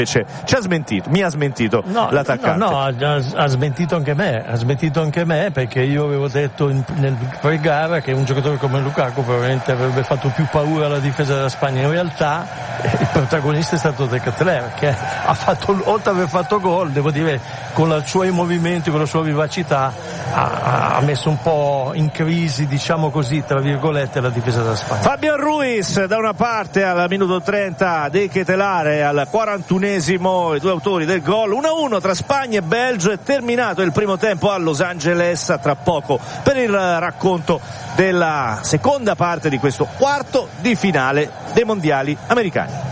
ci ha smentito, mi ha smentito l'attaccante. No, ha smentito anche me, perché io avevo detto nel pre-gara che un giocatore come Lukaku probabilmente avrebbe fatto più paura alla difesa della Spagna. In realtà il protagonista è stato De Ketelaere, che ha fatto, oltre ad aver fatto gol, devo dire, con i suoi movimenti, con la sua vivacità, ha messo un po' in crisi, diciamo così, tra virgolette, la difesa della Spagna. Fabián Ruiz da una parte al minuto 30, De Ketelaere al 41esimo, i due autori del gol. 1-1 tra Spagna e Belgio. È terminato il primo tempo a Los Angeles. Tra poco per il racconto della seconda parte di questo quarto di finale dei mondiali americani.